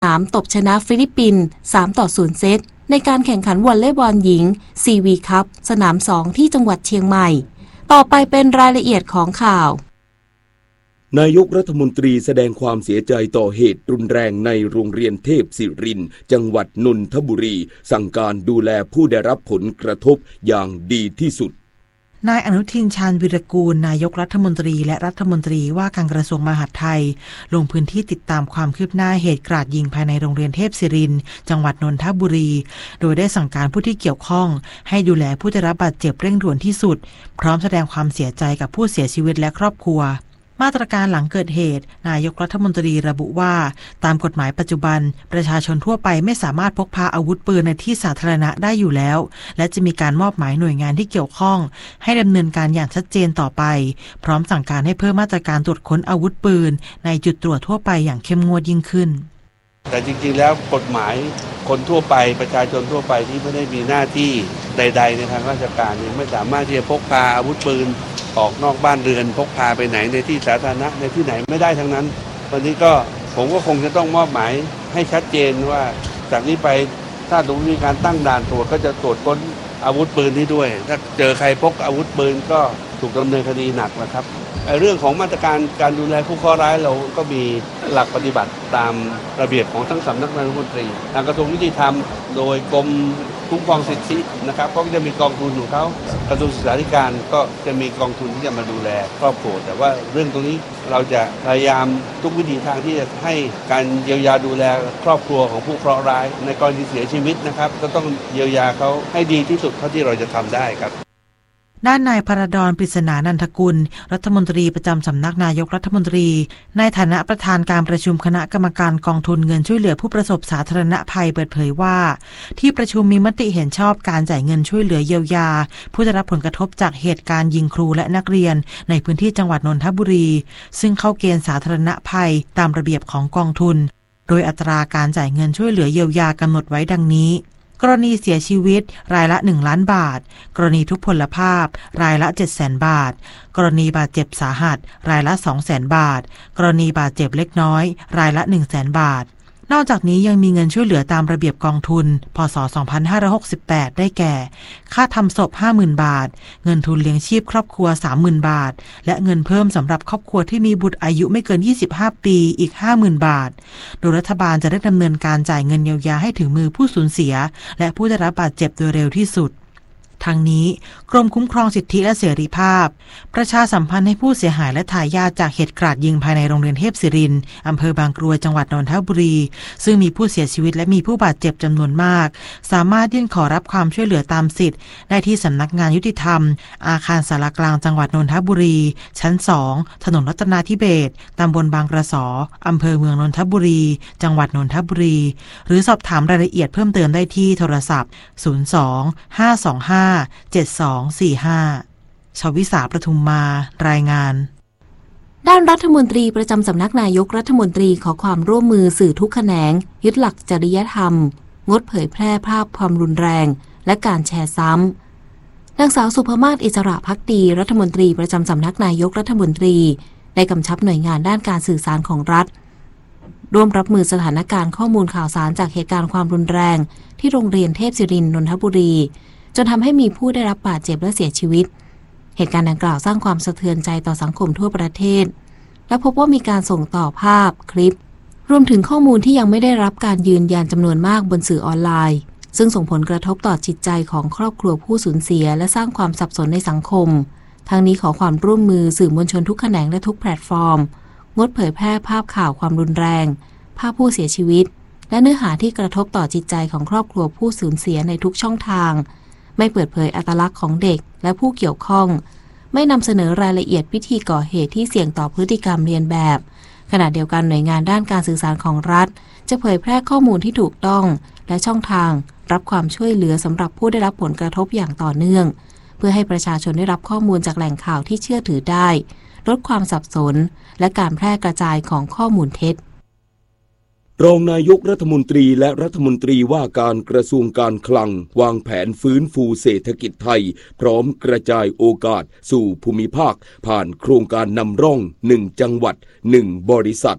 3ตบชนะฟิลิปปินส์3-0เซตในการแข่งขันวอลเลย์บอลหญิง CV คัพสนาม 2 ที่จังหวัดเชียงใหม่ต่อไปเป็นรายละเอียดของข่าวนายกรัฐมนตรีแสดงความเสียใจต่อเหตุรุนแรงในโรงเรียนเทพศิรินทร์จังหวัดนนทบุรีสั่งการดูแลผู้ได้รับผลกระทบอย่างดีที่สุดนายอนุทิน ชาญวิรากูลนายกรัฐมนตรีและรัฐมนตรีว่าการกระทรวงมหาดไทยลงพื้นที่ติดตามความคืบหน้าเหตุกราดยิงภายในโรงเรียนเทพศิรินทร์จังหวัดนนทบุรีโดยได้สั่งการผู้ที่เกี่ยวข้องให้ดูแลผู้ได้รับบาดเจ็บเร่งด่วนที่สุดพร้อมแสดงความเสียใจกับผู้เสียชีวิตและครอบครัวมาตรการหลังเกิดเหตุนายกรัฐมนตรีระบุว่าตามกฎหมายปัจจุบันประชาชนทั่วไปไม่สามารถพกพาอาวุธปืนในที่สาธารณะได้อยู่แล้วและจะมีการมอบหมายหน่วยงานที่เกี่ยวข้องให้ดำเนินการอย่างชัดเจนต่อไปพร้อมสั่งการให้เพิ่มมาตรการตรวจค้นอาวุธปืนในจุดตรวจทั่วไปอย่างเข้มงวดยิ่งขึ้นแต่จริงๆแล้วกฎหมายคนทั่วไปประชาชนทั่วไปที่ไม่ได้มีหน้าที่ใดๆในทางราชการไม่สามารถที่จะพกพาอาวุธปืนออกนอกบ้านเรือนพกพาไปไหนในที่สาธารณะในที่ไหนไม่ได้ทั้งนั้นวันนี้ก็ผมก็คงจะต้องมอบหมายให้ชัดเจนว่าจากนี้ไปถ้ามีการตั้งด่านตรวจก็จะตรวจค้นอาวุธปืนนี้ด้วยถ้าเจอใครพกอาวุธปืนก็ถูกดำเนินคดีหนักนะครับเรื่องของมาตรการการดูแลผู้เคราะห์ร้ายเราก็มีหลักปฏิบัติตามระเบียบของทั้งสำนักนายกรัฐมนตรีทางกระทรวงยุติธรรมโดยกรมคุ้มครองสิทธินะครับก็จะมีกองทุนของเขากระทรวงศึกษาธิการก็จะมีกองทุนที่จะมาดูแลครอบครัวแต่ว่าเรื่องตรงนี้เราจะพยายามทุกวิธีทางที่จะให้การเยียวยาดูแลครอบครัวของผู้เคราะห์ร้ายในกรณีเสียชีวิตนะครับก็ต้องเยียวยาเขาให้ดีที่สุดเท่าที่เราจะทำได้ครับด้านนายพรดร ปริศนานันทกุลรัฐมนตรีประจำสำนักนายกรัฐมนตรีในฐานะประธานการประชุมคณะกรรมการกองทุนเงินช่วยเหลือผู้ประสบสาธารณภัยเปิดเผยว่าที่ประชุมมีมติเห็นชอบการจ่ายเงินช่วยเหลือเยียวยาผู้ได้รับผลกระทบจากเหตุการณ์ยิงครูและนักเรียนในพื้นที่จังหวัดนนทบุรีซึ่งเข้าเกณฑ์สาธารณภัยตามระเบียบของกองทุนโดยอัตราการจ่ายเงินช่วยเหลือเยียวยากำหนดไว้ดังนี้กรณีเสียชีวิตรายละ1ล้านบาทกรณีทุพพลภาพรายละ 700,000 บาทกรณีบาดเจ็บสาหัสรายละ 200,000 บาทกรณีบาดเจ็บเล็กน้อยรายละ 100,000 บาทนอกจากนี้ยังมีเงินช่วยเหลือตามระเบียบกองทุนพ.ศ. 2568ได้แก่ค่าทำศพ 50,000 บาทเงินทุนเลี้ยงชีพครอบครัว 30,000 บาทและเงินเพิ่มสำหรับครอบครัวที่มีบุตรอายุไม่เกิน25ปีอีก 50,000 บาทโดยรัฐบาลจะได้ดำเนินการจ่ายเงินเยียวยาให้ถึงมือผู้สูญเสียและผู้ได้รับบาดเจ็บโดยเร็วที่สุดทางนี้กรมคุ้มครองสิทธิและเสรีภาพประชาสัมพันธ์ให้ผู้เสียหายและทายาทจากเหตุกราดยิงภายในโรงเรียนเทพศิรินทร์อำเภอบางกรวยจังหวัดนนทบุรีซึ่งมีผู้เสียชีวิตและมีผู้บาดเจ็บจำนวนมากสามารถยื่นขอรับความช่วยเหลือตามสิทธิ์ได้ที่สำนักงานยุติธรรมอาคารสารกลางจังหวัดนนทบุรีชั้น2ถนนรัตนาธิเบศรตำบลบางกระสออำเภอเมืองนนทบุรีจังหวัดนนทบุรีหรือสอบถามรายละเอียดเพิ่มเติมได้ที่โทรศัพท์02-525-7245 ชวิสาประทุมมารายงานด้านรัฐมนตรีประจำสำนักนายกรัฐมนตรีขอความร่วมมือสื่อทุกแขนงยึดหลักจริยธรรมงดเผยแพร่ภาพความรุนแรงและการแชร์ซ้ำนางสาวสุภมาศ อิสระภักดีรัฐมนตรีประจำสำนักนายกรัฐมนตรีได้กำชับหน่วยงานด้านการสื่อสารของรัฐร่วมรับมือสถานการณ์ข้อมูลข่าวสารจากเหตุการณ์ความรุนแรงที่โรงเรียนเทพศิรินทร์นนทบุรีจนทำให้มีผู้ได้รับบาดเจ็บและเสียชีวิตเหตุการณ์ดังกล่าวสร้างความสะเทือนใจต่อสังคมทั่วประเทศและพบว่ามีการส่งต่อภาพคลิปรวมถึงข้อมูลที่ยังไม่ได้รับการยืนยันจำนวนมากบนสื่อออนไลน์ซึ่งส่งผลกระทบต่อจิตใจของครอบครัวผู้สูญเสียและสร้างความสับสนในสังคมทั้งนี้ขอความร่วมมือสื่อมวลชนทุกแขนงและทุกแพลตฟอร์มงดเผยแพร่ภาพข่าวความรุนแรงภาพผู้เสียชีวิตและเนื้อหาที่กระทบต่อจิตใจของครอบครัวผู้สูญเสียในทุกช่องทางไม่เปิดเผยอัตลักษณ์ของเด็กและผู้เกี่ยวข้องไม่นำเสนอรายละเอียดวิธีก่อเหตุที่เสี่ยงต่อพฤติกรรมเลียนแบบขณะเดียวกันหน่วยงานด้านการสื่อสารของรัฐจะเผยแพร่ข้อมูลที่ถูกต้องและช่องทางรับความช่วยเหลือสำหรับผู้ได้รับผลกระทบอย่างต่อเนื่องเพื่อให้ประชาชนได้รับข้อมูลจากแหล่งข่าวที่เชื่อถือได้ลดความสับสนและการแพร่กระจายของข้อมูลเท็จรองนายกรัฐมนตรีและรัฐมนตรีว่าการกระทรวงการคลังวางแผนฟื้นฟูเศรษฐกิจไทยพร้อมกระจายโอกาสสู่ภูมิภาคผ่านโครงการนำร่อง1จังหวัด1บริษัท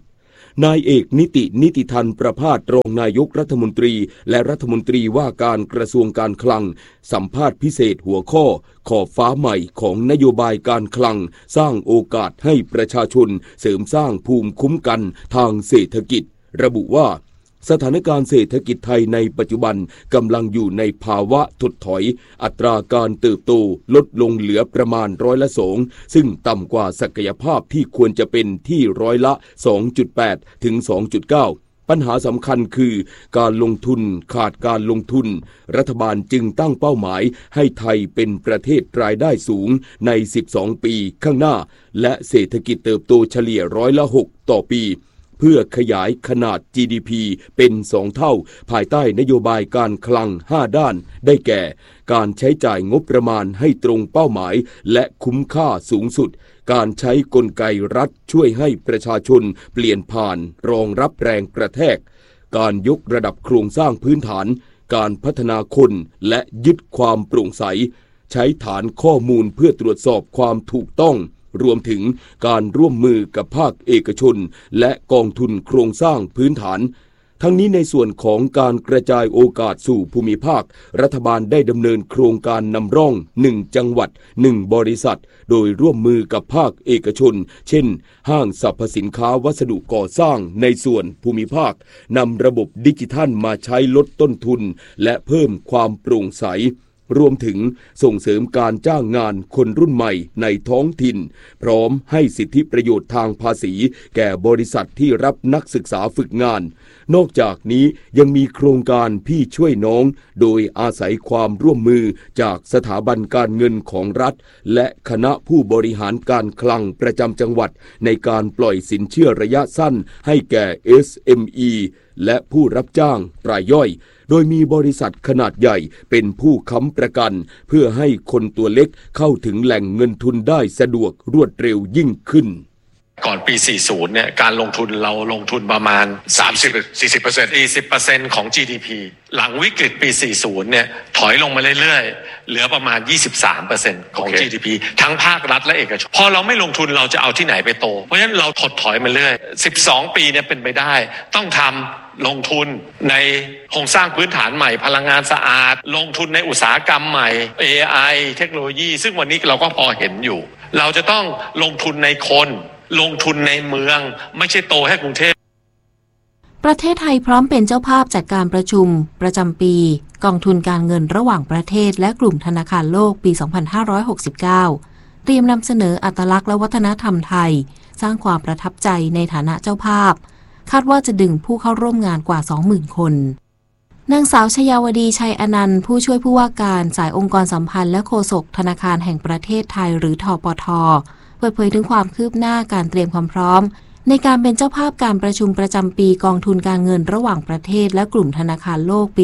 นายเอกนิติธรรมประภาสรองนายกรัฐมนตรีและรัฐมนตรีว่าการกระทรวงการคลังสัมภาษณ์พิเศษหัวข้อขอบฟ้าใหม่ของนโยบายการคลังสร้างโอกาสให้ประชาชนเสริมสร้างภูมิคุ้มกันทางเศรษฐกิจระบุว่าสถานการณ์เศรษฐกิจไทยในปัจจุบันกำลังอยู่ในภาวะถดถอยอัตราการเติบโตลดลงเหลือประมาณ2%ซึ่งต่ำกว่าศักยภาพที่ควรจะเป็นที่2.8 ถึง 2.9 ปัญหาสำคัญคือการลงทุนขาดการลงทุนรัฐบาลจึงตั้งเป้าหมายให้ไทยเป็นประเทศรายได้สูงใน12 ปีข้างหน้าและเศรษฐกิจเติบโตเฉลี่ย6%ต่อปีเพื่อขยายขนาด GDP เป็น2 เท่าภายใต้นโยบายการคลัง5 ด้านได้แก่การใช้จ่ายงบประมาณให้ตรงเป้าหมายและคุ้มค่าสูงสุดการใช้กลไกรัฐช่วยให้ประชาชนเปลี่ยนผ่านรองรับแรงกระแทกการยกระดับโครงสร้างพื้นฐานการพัฒนาคนและยึดความโปร่งใสใช้ฐานข้อมูลเพื่อตรวจสอบความถูกต้องรวมถึงการร่วมมือกับภาคเอกชนและกองทุนโครงสร้างพื้นฐานทั้งนี้ในส่วนของการกระจายโอกาสสู่ภูมิภาครัฐบาลได้ดำเนินโครงการนำร่อง1 จังหวัด1 บริษัทโดยร่วมมือกับภาคเอกชนเช่นห้างสรรพสินค้าวัสดุก่อสร้างในส่วนภูมิภาคนำระบบดิจิทัลมาใช้ลดต้นทุนและเพิ่มความโปร่งใสรวมถึงส่งเสริมการจ้างงานคนรุ่นใหม่ในท้องถิ่นพร้อมให้สิทธิประโยชน์ทางภาษีแก่บริษัทที่รับนักศึกษาฝึกงานนอกจากนี้ยังมีโครงการพี่ช่วยน้องโดยอาศัยความร่วมมือจากสถาบันการเงินของรัฐและคณะผู้บริหารการคลังประจำจังหวัดในการปล่อยสินเชื่อระยะสั้นให้แก่ SME และผู้รับจ้างรายย่อยโดยมีบริษัทขนาดใหญ่เป็นผู้ค้ำประกันเพื่อให้คนตัวเล็กเข้าถึงแหล่งเงินทุนได้สะดวกรวดเร็วยิ่งขึ้นก่อนปี 40 เนี่ยการลงทุนเราลงทุนประมาณ 40% ของ GDP หลังวิกฤตปี 40 เนี่ยถอยลงมาเรื่อยๆเหลือประมาณ 23% ของ GDP ทั้งภาครัฐและเอกชนพอเราไม่ลงทุนเราจะเอาที่ไหนไปโตเพราะฉะนั้นเราถดถอยมาเรื่อย12 ปีเนี่ยเป็นไปได้ต้องทำลงทุนในโครงสร้างพื้นฐานใหม่พลังงานสะอาดลงทุนในอุตสาหกรรมใหม่ AI เทคโนโลยีซึ่งวันนี้เราก็พอเห็นอยู่เราจะต้องลงทุนในคนลงทุนในเมืองไม่ใช่โตให้กรุงเทพประเทศไทยพร้อมเป็นเจ้าภาพจัดการประชุมประจำปีกองทุนการเงินระหว่างประเทศและกลุ่มธนาคารโลกปี 2569 เตรียมนำเสนออัตลักษณ์และวัฒนธรรมไทยสร้างความประทับใจในฐานะเจ้าภาพคาดว่าจะดึงผู้เข้าร่วมงานกว่า 20,000 คนนางสาวชยาวดีชัยอนันต์ผู้ช่วยผู้ว่าการสายองค์กรสัมพันธ์และโฆษกธนาคารแห่งประเทศไทยหรือธปท.เปิดเผยถึงความคืบหน้าการเตรียมความพร้อมในการเป็นเจ้าภาพการประชุมประจำปีกองทุนการเงินระหว่างประเทศและกลุ่มธนาคารโลกปี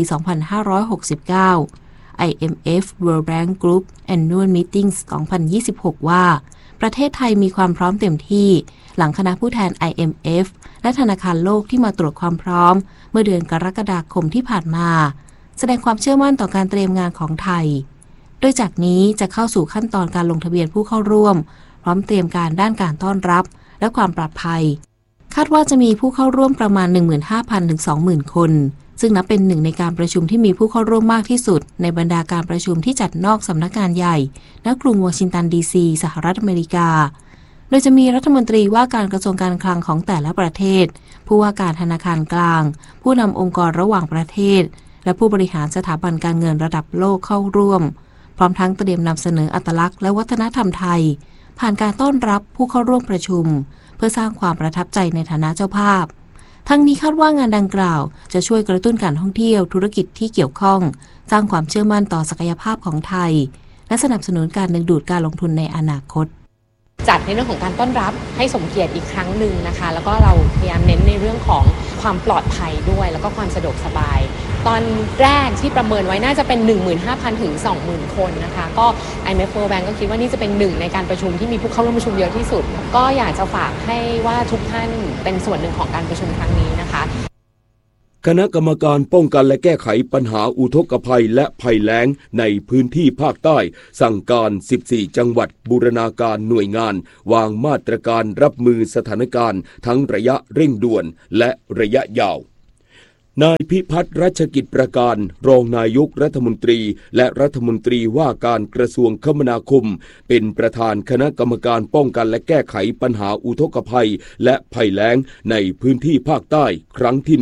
2569 IMF World Bank Group Annual Meetings 2026 ว่าประเทศไทยมีความพร้อมเต็มที่หลังคณะผู้แทน IMF และธนาคารโลกที่มาตรวจความพร้อมเมื่อเดือนกรกฎาคมที่ผ่านมาแสดงความเชื่อมั่นต่อการเตรียมงานของไทยโดยจากนี้จะเข้าสู่ขั้นตอนการลงทะเบียนผู้เข้าร่วมพร้อมเตรียมการด้านการต้อนรับและความปลอดภัยคาดว่าจะมีผู้เข้าร่วมประมาณ 15,000 ถึง 20,000 คนซึ่งนับเป็นหนึ่งในการประชุมที่มีผู้เข้าร่วมมากที่สุดในบรรดาการประชุมที่จัดนอกสำนักงานใหญ่ณกรุงวอชิงตันดีซีสหรัฐอเมริกาโดยจะมีรัฐมนตรีว่าการกระทรวงการคลังของแต่ละประเทศผู้ว่าการธนาคารกลางผู้นำองค์กรระหว่างประเทศและผู้บริหารสถาบันการเงินระดับโลกเข้าร่วมพร้อมทั้งเตรียมนำเสนออัตลักษณ์และวัฒนธรรมไทยผ่านการต้อนรับผู้เข้าร่วมประชุมเพื่อสร้างความประทับใจในฐานะเจ้าภาพทั้งนี้คาดว่างานดังกล่าวจะช่วยกระตุ้นการท่องเที่ยวธุรกิจที่เกี่ยวข้องสร้างความเชื่อมั่นต่อศักยภาพของไทยและสนับสนุนการดึงดูดการลงทุนในอนาคตจัดในเรื่องของการต้อนรับให้สมเกียรติอีกครั้งหนึ่งนะคะแล้วก็เราพยายามเน้นในเรื่องของความปลอดภัยด้วยแล้วก็ความสะดวกสบายตอนแรกที่ประเมินไว้น่าจะเป็น 15,000 ถึง 20,000 คนนะคะก็ IMF World Bank ก็คิดว่านี่จะเป็นหนึ่งในการประชุมที่มีผู้เข้าร่วมประชุมเยอะที่สุดก็อยากจะฝากให้ว่าทุกท่านเป็นส่วนหนึ่งของการประชุมครั้งนี้นะคะคณะกรรมการป้องกันและแก้ไขปัญหาอุทกภัยและภัยแล้งในพื้นที่ภาคใต้สั่งการ14จังหวัดบูรณาการหน่วยงานวางมาตรการรับมือสถานการณ์ทั้งระยะเร่งด่วนและระยะยาวนายพิพัฒน์รัชกิจประการรองนายกรัฐมนตรีและรัฐมนตรีว่าการกระทรวงคมนาคมเป็นประธานคณะกรรมการป้องกันและแก้ไขปัญหาอุทกภัยและภัยแล้งในพื้นที่ภาคใต้ครั้งที่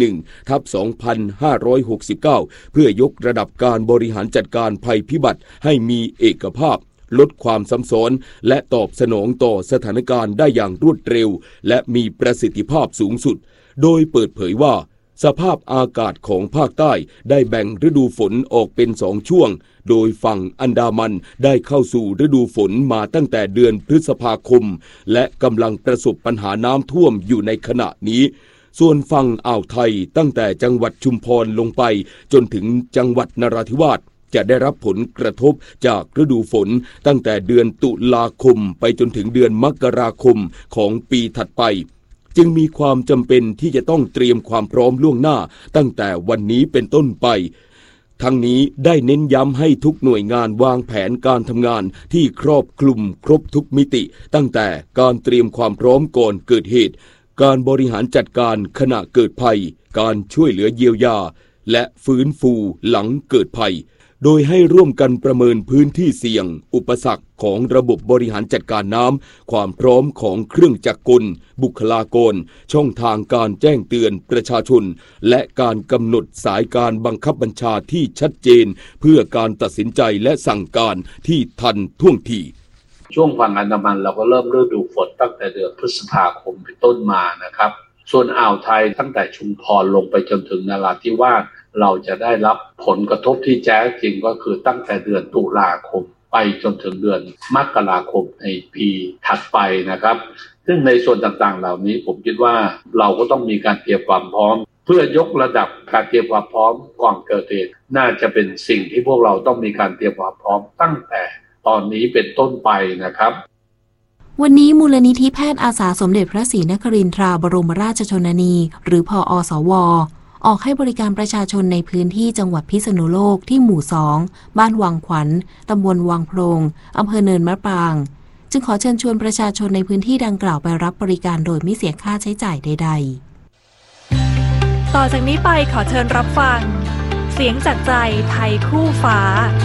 1/2569 เพื่อยกระดับการบริหารจัดการภัยพิบัติให้มีเอกภาพลดความซ้ำซ้อนและตอบสนองต่อสถานการณ์ได้อย่างรวดเร็วและมีประสิทธิภาพสูงสุดโดยเปิดเผยว่าสภาพอากาศของภาคใต้ได้แบ่งฤดูฝนออกเป็น2ช่วงโดยฝั่งอันดามันได้เข้าสู่ฤดูฝนมาตั้งแต่เดือนพฤษภาคมและกำลังประสบปัญหาน้ำท่วมอยู่ในขณะนี้ส่วนฝั่งอ่าวไทยตั้งแต่จังหวัดชุมพรลงไปจนถึงจังหวัดนราธิวาสจะได้รับผลกระทบจากฤดูฝนตั้งแต่เดือนตุลาคมไปจนถึงเดือนมกราคมของปีถัดไปจึงมีความจำเป็นที่จะต้องเตรียมความพร้อมล่วงหน้าตั้งแต่วันนี้เป็นต้นไปทั้งนี้ได้เน้นย้ำให้ทุกหน่วยงานวางแผนการทำงานที่ครอบคลุมครบทุกมิติตั้งแต่การเตรียมความพร้อมก่อนเกิดเหตุการบริหารจัดการขณะเกิดภัยการช่วยเหลือเยียวยาและฟื้นฟูหลังเกิดภัยโดยให้ร่วมกันประเมินพื้นที่เสี่ยงอุปสรรคของระบบบริหารจัดการน้ำความพร้อมของเครื่องจักรกลบุคลากรช่องทางการแจ้งเตือนประชาชนและการกำหนดสายการบังคับบัญชาที่ชัดเจนเพื่อการตัดสินใจและสั่งการที่ทันท่วงทีช่วงฝั่งอันดามันเราก็เริ่มฤดูฝนตั้งแต่เดือนพฤษภาคมเป็นต้นมานะครับส่วนอ่าวไทยตั้งแต่ชุมพรลงไปจนถึงนราธิวาสเราจะได้รับผลกระทบที่แท้จริงก็คือตั้งแต่เดือนตุลาคมไปจนถึงเดือนมกราคมในปีถัดไปนะครับซึ่งในส่วนต่างๆเหล่านี้ผมคิดว่าเราก็ต้องมีการเตรียมความพร้อมเพื่อยกระดับการเตรียมความพร้อมก่อนเกิดเหตุน่าจะเป็นสิ่งที่พวกเราต้องมีการเตรียมความพร้อมตั้งแต่ตอนนี้เป็นต้นไปนะครับวันนี้มูลนิธิแพทย์อาสาสมเด็จพระศรีนครินทราบรมราชชนนีหรือพอสวออกให้บริการประชาชนในพื้นที่จังหวัดพิษณุโลกที่หมู่2บ้านวังขวัญตำบลวังโพรงอำเภอเนินมะปรางจึงขอเชิญชวนประชาชนในพื้นที่ดังกล่าวไปรับบริการโดยไม่เสียค่าใช้จ่ายใดๆต่อจากนี้ไปขอเชิญรับฟังเสียงจากใจไทยคู่ฟ้า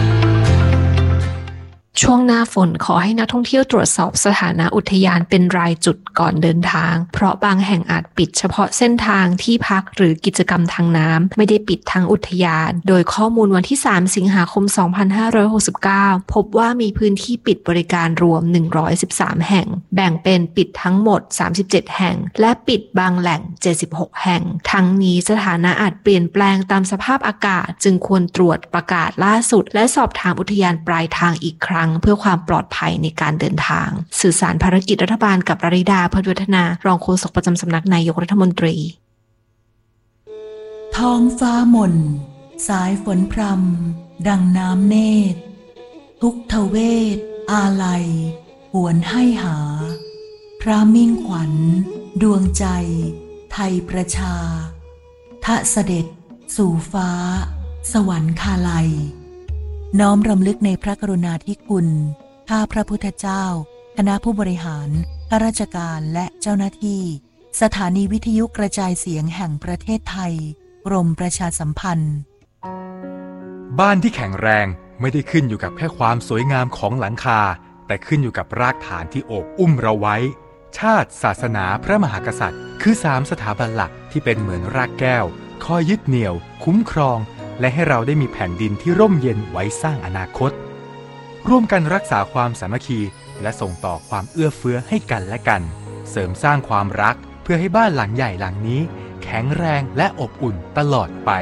ช่วงหน้าฝนขอให้นักท่องเที่ยวตรวจสอบสถานะอุทยานเป็นรายจุดก่อนเดินทางเพราะบางแห่งอาจปิดเฉพาะเส้นทางที่พักหรือกิจกรรมทางน้ำไม่ได้ปิดทั้งอุทยานโดยข้อมูลวันที่3สิงหาคม2569พบว่ามีพื้นที่ปิดบริการรวม113แห่งแบ่งเป็นปิดทั้งหมด37แห่งและปิดบางแหล่ง76แห่งทั้งนี้สถานะอาจเปลี่ยนแปลงตามสภาพอากาศจึงควรตรวจประกาศล่าสุดและสอบถามอุทยานปลายทางอีกครั้งเพื่อความปลอดภัยในการเดินทางสื่อสารภารกิจรัฐบาลกับราริดา เพิร์ทวัฒนารองโฆษกประจำสำนักนายกรัฐมนตรีท้องฟ้ามนสายฝนพรำดังน้ำเนตรทุกทเวทอาลัยหวนให้หาพระมิ่งขวัญดวงใจไทยประชาทะเสด็จสู่ฟ้าสวรรคาลัยน้อมรำลึกในพระกรุณาธิคุณข้าพระพุทธเจ้าคณะผู้บริหารข้าราชการและเจ้าหน้าที่สถานีวิทยุกระจายเสียงแห่งประเทศไทยกรมประชาสัมพันธ์บ้านที่แข็งแรงไม่ได้ขึ้นอยู่กับแค่ความสวยงามของหลังคาแต่ขึ้นอยู่กับรากฐานที่โอบอุ้มเราไว้ชาติศาสนาพระมหากษัตริย์คือ3สถาบันหลักที่เป็นเหมือนรากแก้วคอยยึดเหนี่ยวคุ้มครองและให้เราได้มีแผ่นดินที่ร่มเย็นไว้สร้างอนาคตร่วมกันรักษาความสามัคคีและส่งต่อความเอื้อเฟื้อให้กันและกันเสริมสร้างความรักเพื่อให้บ้านหลังใหญ่หลังนี้แข็งแรงและอบอุ่นตลอดไป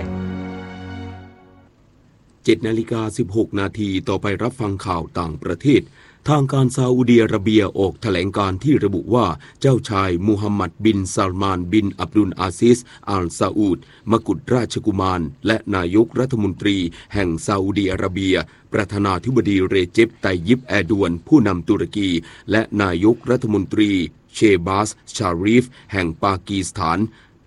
7:16 นาทีต่อไปรับฟังข่าวต่างประเทศทางการซาอุดิอาระเบียออกแถลงการที่ระบุว่าเจ้าชายมูฮัมหมัดบินซัลมานบินอับดุลอาซิซอัลซาอุดมกุฎราชกุมารและนายกรัฐมนตรีแห่งซาอุดิอาระเบียประธานาธิบดีเรเจป ไตยิป แอร์ดวนผู้นำตุรกีและนายกรัฐมนตรีเชบาส ชารีฟแห่งปากีสถาน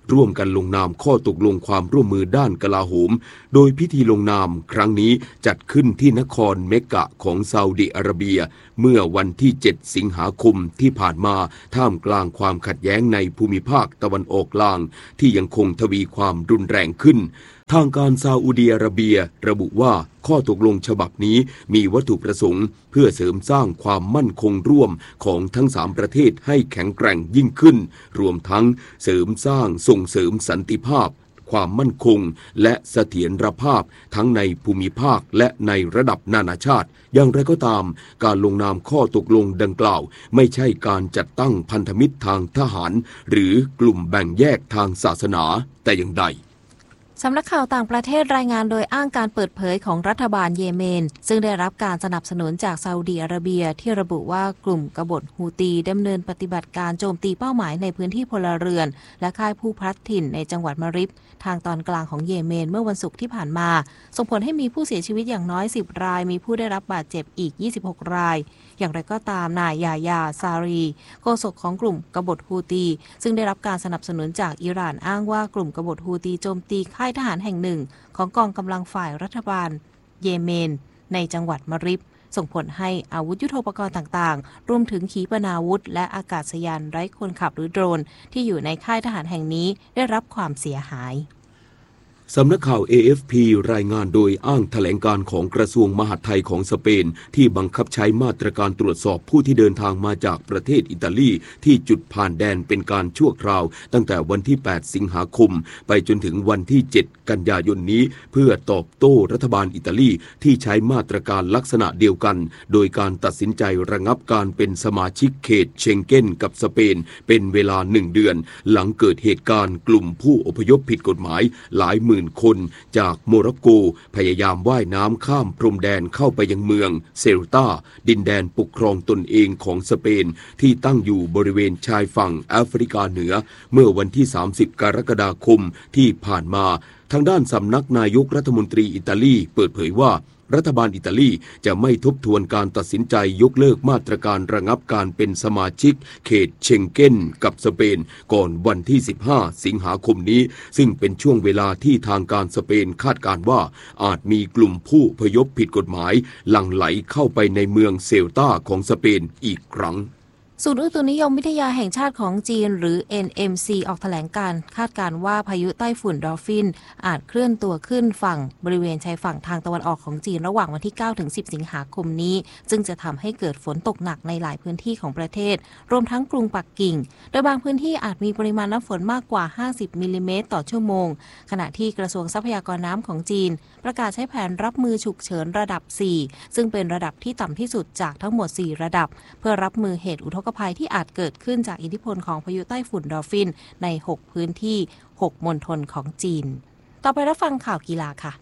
ร่วมกันลงนามข้อตกลงความร่วมมือด้านกลาโหมโดยพิธีลงนามครั้งนี้จัดขึ้นที่นครเมกกะของซาอุดิอาระเบียเมื่อวันที่ 7 สิงหาคมที่ผ่านมาท่ามกลางความขัดแย้งในภูมิภาคตะวันออกกลางที่ยังคงทวีความรุนแรงขึ้นทางการซาอุดิอาระเบียระบุว่าข้อตกลงฉบับนี้มีวัตถุประสงค์เพื่อเสริมสร้างความมั่นคงร่วมของทั้ง3ประเทศให้แข็งแกร่งยิ่งขึ้นรวมทั้งเสริมสร้างส่งเสริมสันติภาพความมั่นคงและเสถียรภาพทั้งในภูมิภาคและในระดับนานาชาติอย่างไรก็ตามการลงนามข้อตกลงดังกล่าวไม่ใช่การจัดตั้งพันธมิตรทางทหารหรือกลุ่มแบ่งแยกทางศาสนาแต่อย่างใดสำนักข่าวต่างประเทศรายงานโดยอ้างการเปิดเผยของรัฐบาลเยเมนซึ่งได้รับการสนับสนุนจากซาอุดิอาระเบียที่ระบุว่ากลุ่มกบฏฮูตีดำเนินปฏิบัติการโจมตีเป้าหมายในพื้นที่พลเรือนและค่ายผู้พลัดถิ่นในจังหวัดมะริบทางตอนกลางของเยเมนเมื่อวันศุกร์ที่ผ่านมาส่งผลให้มีผู้เสียชีวิตอย่างน้อย10รายมีผู้ได้รับบาดเจ็บอีก26รายอย่างไรก็ตามนายยาญาซารีโฆษกของกลุ่มกบฏฮูตีซึ่งได้รับการสนับสนุนจากอิหร่านอ้างว่ากลุ่มกบฏฮูตีโจมตีค่ายทหารแห่งหนึ่งของกองกำลังฝ่ายรัฐบาลเยเมนในจังหวัดมะริบส่งผลให้อาวุธยุทโธปกรณ์ต่างๆรวมถึงขีปนาวุธและอากาศยานไร้คนขับหรือโดรนที่อยู่ในค่ายทหารแห่งนี้ได้รับความเสียหายสำนักข่าว AFP รายงานโดยอ้างแถลงการของกระทรวงมหาดไทยของสเปนที่บังคับใช้มาตรการตรวจสอบผู้ที่เดินทางมาจากประเทศอิตาลีที่จุดผ่านแดนเป็นการชั่วคราวตั้งแต่วันที่ 8 สิงหาคมไปจนถึงวันที่ 7 กันยายนนี้เพื่อตอบโต้รัฐบาลอิตาลีที่ใช้มาตรการลักษณะเดียวกันโดยการตัดสินใจระงับการเป็นสมาชิกเขตเชงเก้นกับสเปนเป็นเวลา1 เดือนหลังเกิดเหตุการณ์กลุ่มผู้อพยพผิดกฎหมายหลายหมื่นคนจากโมร็อกโกพยายามว่ายน้ำข้ามพรมแดนเข้าไปยังเมืองเซลตาดินแดนปกครองตนเองของสเปนที่ตั้งอยู่บริเวณชายฝั่งแอฟริกาเหนือเมื่อวันที่ 30 กรกฎาคมที่ผ่านมาทางด้านสำนักนายกรัฐมนตรีอิตาลีเปิดเผยว่ารัฐบาลอิตาลีจะไม่ทบทวนการตัดสินใจยกเลิกมาตรการระงับการเป็นสมาชิกเขตเชงเก้นกับสเปนก่อนวันที่ 15 สิงหาคมนี้ซึ่งเป็นช่วงเวลาที่ทางการสเปนคาดการณ์ว่าอาจมีกลุ่มผู้อพยพผิดกฎหมายหลั่งไหลเข้าไปในเมืองเซลตาของสเปนอีกครั้งศูนย์อุตุนิยมวิทยาแห่งชาติของจีนหรือ NMC ออกแถลงการคาดการณ์ว่าพายุไต้ฝุ่นดอลฟินอาจเคลื่อนตัวขึ้นฝั่งบริเวณชายฝั่งทางตะวันออกของจีนระหว่างวันที่ 9-10 สิงหาคมนี้ซึ่งจะทำให้เกิดฝนตกหนักในหลายพื้นที่ของประเทศรวมทั้งกรุงปักกิ่งโดยบางพื้นที่อาจมีปริมาณน้ำฝนมากกว่า50มิลลิเมตรต่อชั่วโมงขณะที่กระทรวงทรัพยากรน้ำของจีนประกาศใช้แผนรับมือฉุกเฉินระดับ 4 ซึ่งเป็นระดับที่ต่ำที่สุดจากทั้งหมด 4 ระดับเพื่อรับมือเหตุอุทกภัยที่อาจเกิดขึ้นจากอิทธิพลของพายุไต้ฝุ่นดอลฟินใน6พื้นที่6มณฑลของจีนต่อไปรับฟังข่าวกีฬาค่ะ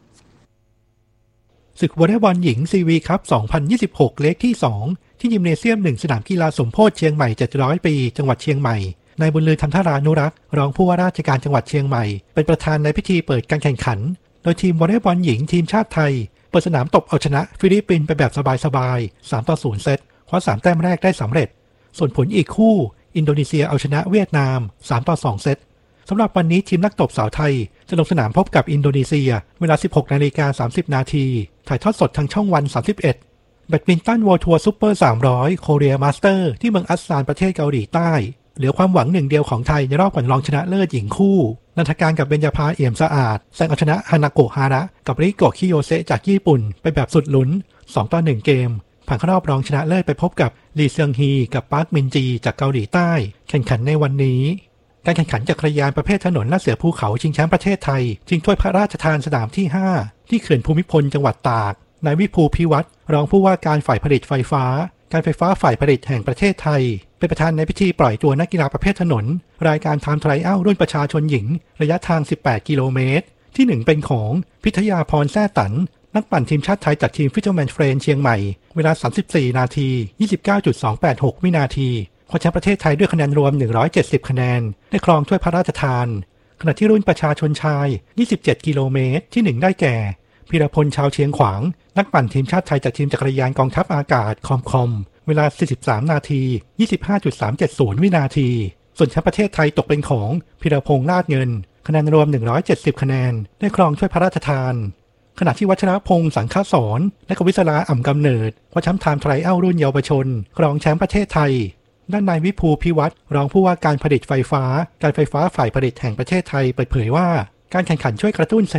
ศึกวอลเลย์บอลหญิงซีวีคัพ 2026 เล็กที่ 2 ที่ยิมเนเซียม 1 สนามกีฬาสมโพธิเชียงใหม่700 ปีจังหวัดเชียงใหม่นายบุญลือธรรมธารานุรักษ์รองผู้ว่าราชการจังหวัดเชียงใหม่เป็นประธานในพิธีเปิดการแข่งขันโดยทีมวอลเลย์บอลหญิงทีมชาติไทยเปิดสนามตบเอาชนะฟิลิปปินส์ไปแบบสบายๆ 3-0 เซตคว้า3 แต้มแรกได้สำเร็จส่วนผลอีกคู่อินโดนีเซียเอาชนะเวียดนาม 3-2 เซตสำหรับวันนี้ทีมนักตบสาวไทยจะลงสนามพบกับอินโดนีเซียเวลา 16:30 น.ถ่ายทอดสดทางช่องวัน 31 แบดมินตัน World Tour Super 300 Korea Master ที่เมืองอัสซานประเทศเกาหลีใต้เหลือความหวังหนึ่งเดียวของไทยในรอบก่อนรองชนะเลิศหญิงคู่นันทการกับเบญญาภาเอี่ยมสะอาดแซงเอาชนะฮานาโกะฮาระกับริโกะคิโยเซะจากญี่ปุ่นไปแบบสุดลุ้น 2-1 เกมผ่านเข้ารอบรองชนะเลิศไปพบกับลีเซียงฮีกับปาร์คมินจีจากเกาหลีใต้แข่งขันในวันนี้การแข่งขันจักรยานประเภทถนนและเสือภูเขาชิงแชมป์ประเทศไทยชิงถ้วยพระราชทานสนามที่ 5 ที่เขื่อนภูมิพลจังหวัดตากนายวิภูพิวัตรรองผู้ว่าการฝ่ายผลิตไฟฟ้าการไฟฟ้าฝ่ายผลิตแห่งประเทศไทยเป็นประธานในพิธีปล่อยตัวนักกีฬาประเภทถนนรายการไทม์ไทรอัลรุ่นประชาชนหญิงระยะทาง18 กิโลเมตรที่1เป็นของพิทยาพรแซ่ตันนักปั่นทีมชาติไทยจากทีมฟิชเชอร์แมนเฟรนเชียงใหม่เวลา 34:29.286 วินาทีคว้าแชมป์ประเทศไทยด้วยคะแนนรวม170 คะแนนได้ครองถ้วยพระราชทานขณะที่รุ่นประชาชนชาย27 กิโลเมตรที่1ได้แก่พีรพลชาวเชียงขวางนักปั่นทีมชาติไทยจากทีมจักรยานกองทัพอากาศคอมเวลา 43:25.370 วินาทีส่วนแชมป์ประเทศไทยตกเป็นของพิรพงษ์ลาดเงินคะแนนรวม170คะแนนได้ครองถ้วยพระราชทานขณะที่วัชรพงษ์สังฆสอนและกวิศราอ่ำกำเนิดคว้าแชมป์ไทม์ไทรอัลรุ่นเยาวชนครองแชมป์ประเทศไทยด้านนายวิภูพิวัตรรองผู้ว่าการผลิตไฟฟ้าการไฟฟ้าฝ่ายผลิตแห่งประเทศไทยเปิดเผยว่าการแข่งขันช่วยกระตุ้น